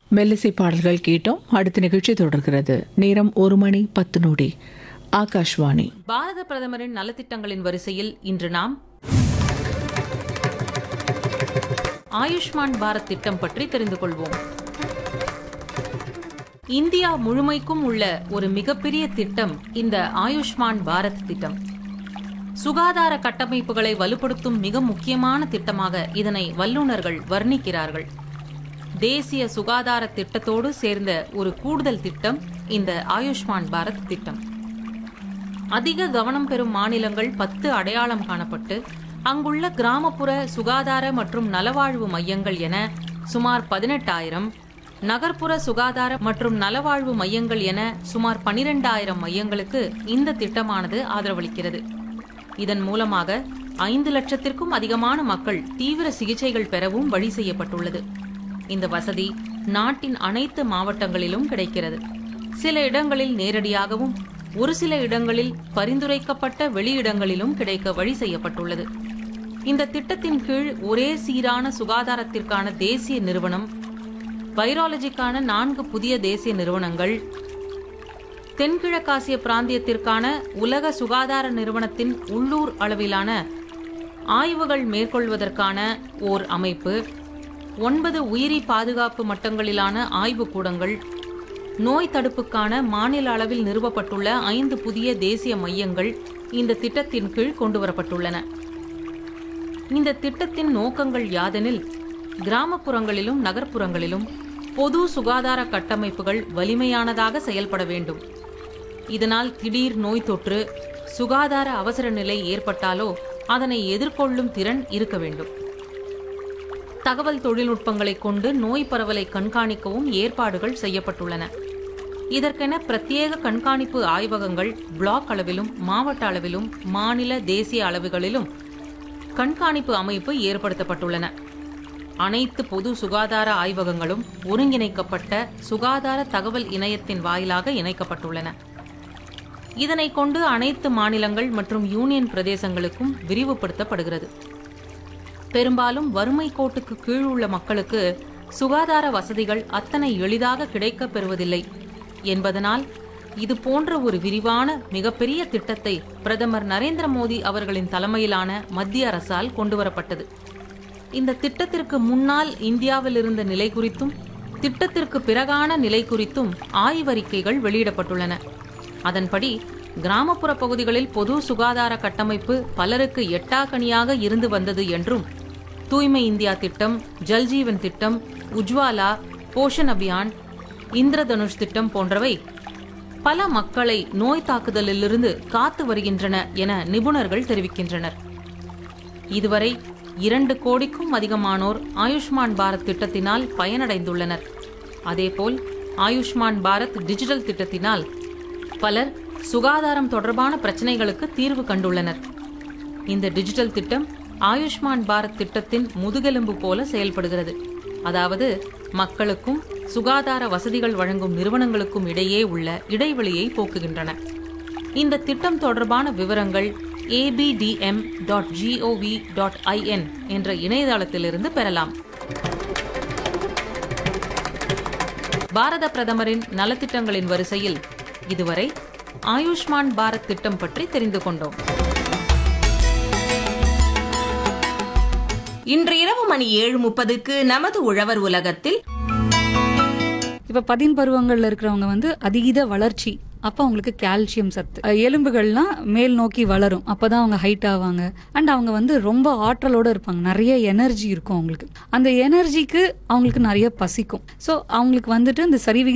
மெல்லிசை பாடல்கள் கேட்டோம். அடுத்த நிகழ்ச்சி தொடர்கிறது. நேரம் 1:10. ஆகாஷ்வாணி. பாரத பிரதமரின் நலத்திட்டங்களின் வரிசையில் இன்று நாம் ஆயுஷ்மான் பாரத் திட்டம் பற்றி தெரிந்து கொள்வோம். இந்தியா முழுமைக்கும் உள்ள ஒரு மிகப்பெரிய திட்டம் இந்த ஆயுஷ்மான் பாரத் திட்டம். சுகாதார கட்டமைப்புகளை வலுப்படுத்தும் மிக முக்கியமான திட்டமாக இதனை வல்லுநர்கள் வர்ணிக்கிறார்கள். தேசிய சுகாதார திட்டத்தோடு சேர்ந்த ஒரு கூடுதல் திட்டம் இந்த ஆயுஷ்மான் பாரத் திட்டம். அதிக கவனம் பெறும் மாநிலங்கள் 10 அடையாளம் காணப்பட்டு அங்குள்ள கிராமப்புற சுகாதார மற்றும் நலவாழ்வு மையங்கள் என சுமார் 18,000, நகர்ப்புற சுகாதார மற்றும் நலவாழ்வு மையங்கள் என சுமார் 12,000 மையங்களுக்கு இந்த திட்டமானது ஆதரவளிக்கிறது. இதன் மூலமாக 5 லட்சத்திற்கும் அதிகமான மக்கள் தீவிர சிகிச்சைகள் பெறவும் வழி செய்யப்பட்டுள்ளது. இந்த வசதி நாட்டின் அனைத்து மாவட்டங்களிலும் கிடைக்கிறது. சில இடங்களில் நேரடியாகவும், ஒரு சில இடங்களில் பரிந்துரைக்கப்பட்ட வெளியிடங்களிலும் கிடைக்க வழி செய்யப்பட்டுள்ளது. இந்த திட்டத்தின் கீழ் ஒரே சீரான சுகாதாரத்திற்கான தேசிய நிறுவனம், வைராலஜிக்கான 4 புதிய தேசிய நிறுவனங்கள், தென்கிழக்காசிய பிராந்தியத்திற்கான உலக சுகாதார நிறுவனத்தின் உள்ளூர் அளவிலான ஆய்வுகள் மேற்கொள்வதற்கான ஓர் அமைப்பு, 9 உயிரி பாதுகாப்பு மட்டங்களிலான ஆய்வுக்கூடங்கள், நோய் தடுப்புக்கான மாநில அளவில் நிறுவப்பட்டுள்ள 5 புதிய தேசிய மையங்கள் இந்த திட்டத்தின் கீழ் கொண்டுவரப்பட்டுள்ளன. இந்த திட்டத்தின் நோக்கங்கள் யாதெனில், கிராமப்புறங்களிலும் நகர்ப்புறங்களிலும் பொது சுகாதார கட்டமைப்புகள் வலிமையானதாக செயல்பட வேண்டும். இதனால் திடீர் நோய் தொற்று, சுகாதார அவசர நிலை ஏற்பட்டாலோ அதனை எதிர்கொள்ளும் திறன் இருக்க வேண்டும். தகவல் தொழில்நுட்பங்களை கொண்டு நோய் பரவலை கண்காணிக்கவும் ஏற்பாடுகள் செய்யப்பட்டுள்ளன. இதற்கென பிரத்யேக கண்காணிப்பு ஆய்வகங்கள் பிளாக் அளவிலும், மாவட்ட அளவிலும், மாநில தேசிய அளவுகளிலும் கண்காணிப்பு அமைப்பு ஏற்படுத்தப்பட்டுள்ளன. அனைத்து பொது சுகாதார ஆய்வகங்களும் ஒருங்கிணைக்கப்பட்ட சுகாதார தகவல் இணையத்தின் வாயிலாக இணைக்கப்பட்டுள்ளன. இதனை கொண்டு அனைத்து மாநிலங்கள் மற்றும் யூனியன் பிரதேசங்களுக்கும் விரிவுபடுத்தப்படுகிறது. பெரும்பாலும் வறுமை கோட்டுக்கு கீழ் உள்ள மக்களுக்கு சுகாதார வசதிகள் அத்தனை எளிதாக கிடைக்கப் பெறுவதில்லை என்பதனால் இது போன்ற ஒரு விரிவான மிகப்பெரிய திட்டத்தை பிரதமர் நரேந்திர மோடி அவர்களின் தலைமையிலான மத்திய அரசால் கொண்டுவரப்பட்டது. இந்த திட்டத்திற்கு முன்னால் இந்தியாவில் இருந்த நிலை குறித்தும் திட்டத்திற்கு பிறகான நிலை குறித்தும் ஆய்வறிக்கைகள் வெளியிடப்பட்டுள்ளன. அதன்படி கிராமப்புற பகுதிகளில் பொது சுகாதார கட்டமைப்பு பலருக்கு எட்டாக்கனியாக இருந்து வந்தது என்றும், தூய்மை இந்தியா திட்டம், ஜல்ஜீவன் திட்டம், உஜ்வாலா, போஷன் அபியான், இந்திரதனுஷ் திட்டம் போன்றவை பல மக்களை நோய் தாக்குதலிலிருந்து காத்து வருகின்றன என நிபுணர்கள் தெரிவிக்கின்றனர். இதுவரை 2 கோடிக்கும் அதிகமானோர் ஆயுஷ்மான் பாரத் திட்டத்தினால் பயனடைந்துள்ளனர். அதேபோல் ஆயுஷ்மான் பாரத் டிஜிட்டல் திட்டத்தினால் பலர் சுகாதாரம் தொடர்பான பிரச்சனைகளுக்கு தீர்வு கண்டுள்ளனர். இந்த டிஜிட்டல் திட்டம் ஆயுஷ்மான் பாரத் திட்டத்தின் முதுகெலும்பு போல செயல்படுகிறது. அதாவது மக்களுக்கும் சுகாதார வசதிகள் வழங்கும் நிறுவனங்களுக்கும் இடையே உள்ள இடைவெளியை போக்குகின்றன. இந்த திட்டம் தொடர்பான விவரங்கள் abdm.gov.in என்ற இணையதளத்திலிருந்து பெறலாம். பாரத பிரதமரின் நலத்திட்டங்களின் வரிசையில் இதுவரை ஆயுஷ்மான் பாரத் திட்டம் பற்றி தெரிந்து கொண்டோம். இன்று இரவு மணி 7:30க்கு நமது உழவர் உலகத்தில், இப்ப 10 பருவங்கள்ல இருக்கிறவங்க அதீத வளர்ச்சி, அப்ப அவங்களுக்கு கால்சியம் சத்து, எலும்புகள்லாம் மேல் நோக்கி வளரும், அப்பதான் அவங்க ஹைட் ஆவாங்க. அண்ட் அவங்க ரொம்ப ஆற்றலோட இருப்பாங்க, நிறைய எனர்ஜி இருக்கும் அவங்களுக்கு. அந்த எனர்ஜிக்கு அவங்களுக்கு நிறைய பசிக்கும். ஸோ அவங்களுக்கு இந்த சரிவிகித